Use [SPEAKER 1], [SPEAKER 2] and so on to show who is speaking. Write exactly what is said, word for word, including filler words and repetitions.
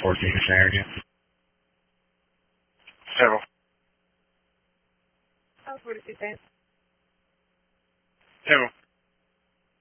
[SPEAKER 1] fourteen area.
[SPEAKER 2] Several.
[SPEAKER 3] Oh, what did you say?
[SPEAKER 2] Several.